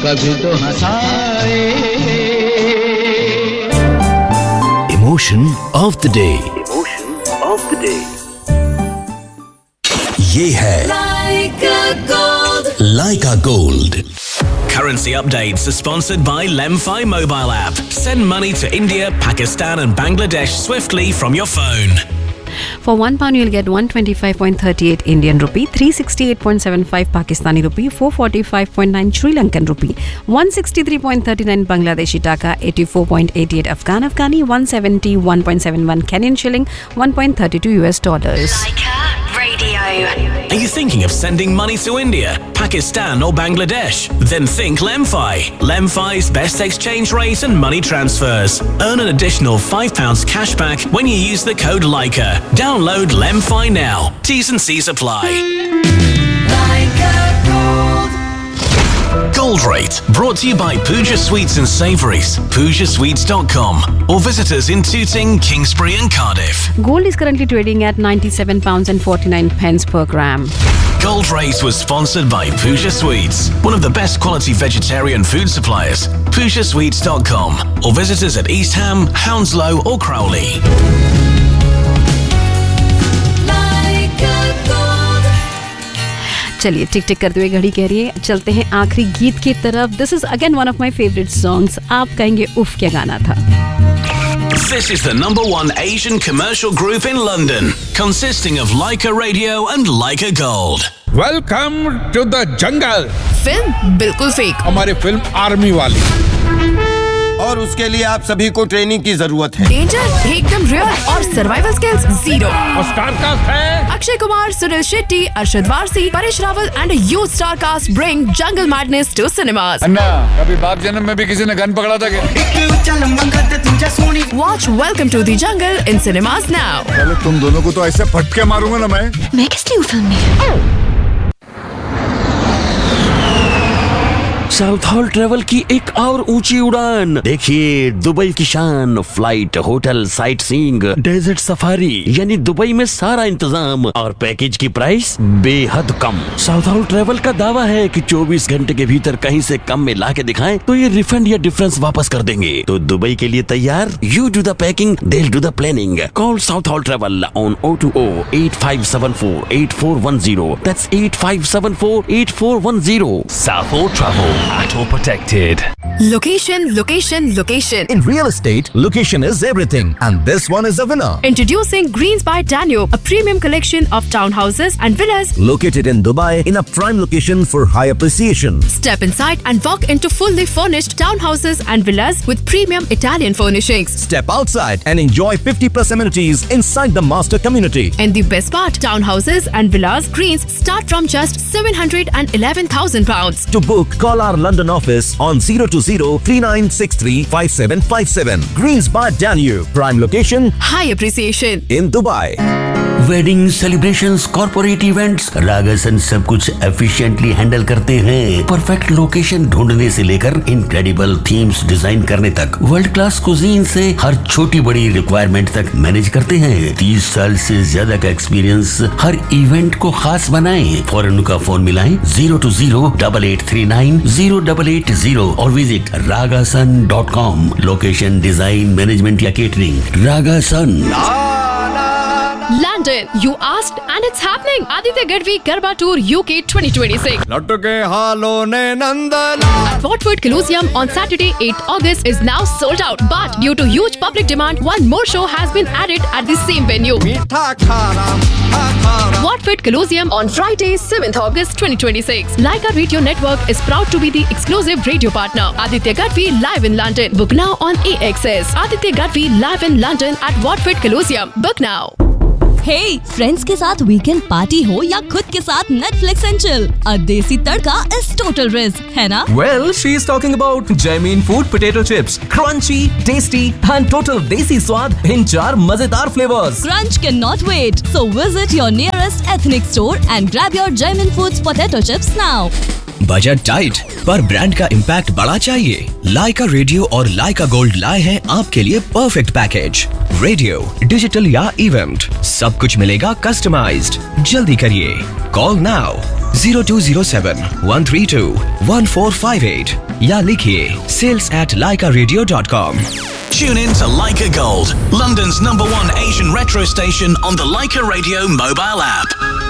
कभी तो हंसाए। Emotion of the day. Emotion of the day. ये है Leica Gold. Currency updates are sponsored by Lemfi mobile app. Send money to India, Pakistan and Bangladesh swiftly from your phone. For £1, you'll get 125.38 Indian rupee, 368.75 Pakistani rupee, 445.9 Sri Lankan rupee, 163.39 Bangladeshi taka, 84.88 Afghani, 171.71 Kenyan shilling, 1.32 US dollars. Leica Radio. Are you thinking of sending money to India, Pakistan or Bangladesh? Then think Lemfi. Lemfi's best exchange rate and money transfers. Earn an additional £5 cashback when you use the code Leica. Download Lemfi now. T's and C's apply. Gold Rate, brought to you by Pooja Sweets and Savouries, PoojaSweets.com, or visit us in Tooting, Kingsbury and Cardiff. Gold is currently trading at £97.49 per gram. Gold Rate was sponsored by Pooja Sweets, one of the best quality vegetarian food suppliers. PoojaSweets.com, or visit us at East Ham, Hounslow or Crowley. चलिए टिक टिक करते हुए घड़ी कह रही है, चलते हैं आखिरी गीत की तरफ. This is again one of my favourite songs. आप कहेंगे उफ क्या गाना था. This is the #1 Asian commercial group in London, consisting of Leica Radio and Leica Gold. Welcome to the jungle. Film बिल्कुल फेक. हमारी फिल्म आर्मी वाली. और उसके लिए आप सभी को ट्रेनिंग की जरूरत है. डेंजर एकदम रियल और सर्वाइवल स्किल्स जीरो. और स्टार कास्ट है Akshay Kumar, Sunil Shetty, Arshad Warsi, Paresh Rawal and huge star cast bring jungle madness to cinemas. अन्ना, कभी बाप जन्म में भी किसी ने गन पकड़ा था क्या? Watch Welcome to the Jungle in cinemas now. पहले तुम दोनों को तो ऐसे फटके मारूंगा ना मैं किस लिए फिल्म में? साउथ हॉल ट्रेवल की एक और ऊंची उड़ान. देखिए दुबई की शान, flight, hotel, sight seeing, desert safari, यानी दुबई में सारा इंतजाम और पैकेज की प्राइस बेहद कम. साउथ हॉल ट्रेवल का दावा है कि 24 घंटे के भीतर कहीं से कम में ला के दिखाएं तो ये रिफंड या डिफरेंस वापस कर देंगे. तो दुबई के लिए तैयार? You do the packing, they'll do the planning. Call South Hall Travel on 020-8574-8410. That's 8574-8410. South Hall Travel. Auto protected. Location, location, location. In real estate, location is everything, and this one is a winner. Introducing Greens by Danube, a premium collection of townhouses and villas Located in Dubai in a prime location for high appreciation. Step inside and walk into fully furnished townhouses and villas with premium Italian furnishings. Step outside and enjoy 50+ amenities inside the master community. And the best part, townhouses and villas Greens start from just £711,000. To book, call our London office on 020-3963-5757. Greens by Danube, prime location, High appreciation in Dubai. Wedding celebrations, corporate events, रागासन सब कुछ efficiently handle करते हैं. Perfect location ढूंढने से लेकर incredible themes design करने तक, world class cuisine से हर छोटी बड़ी रिक्वायरमेंट तक मैनेज करते हैं. 30 साल से ज्यादा का एक्सपीरियंस हर इवेंट को खास बनाए. फौरन उनका फोन मिलाएं 020-8839-0880 और visit ragasun.com. Location, design, management या catering, रागासन. London, you asked and it's happening. Aditya Gadvi Garba Tour UK 2026. लटके हालों ने नंदला. At Watford Colosseum on Saturday 8th August is now sold out. But due to huge public demand, one more show has been added at the same venue. मीठा खारा, Watford Colosseum on Friday 7th August 2026. Leica Radio Network is proud to be the exclusive radio partner. Aditya Gadvi live in London. Book now on AXS. Aditya Gadvi live in London at Watford Colosseum. Book now. Hey, friends के साथ weekend party हो या खुद के साथ Netflix and chill, अ देसी तड़का is total risk, है ना? Well, she is talking about Jamin Food Potato Chips. Crunchy, tasty and total desi स्वाद in 4 मजेदार flavors. Crunch cannot wait. So visit your nearest ethnic store and grab your Jamin Foods Potato Chips now. Budget tight पर brand का impact बड़ा चाहिए? लाइका radio और लाइका gold लाए हैं आपके लिए परफेक्ट पैकेज. रेडियो, डिजिटल या इवेंट, सब कुछ मिलेगा कस्टमाइज्ड. जल्दी करिए, कॉल नाउ 0207 132 1458 या लिखिए sales@lycaradio.com। Tune in to Leica Gold, London's #1 Asian retro station on the Leica Radio mobile app.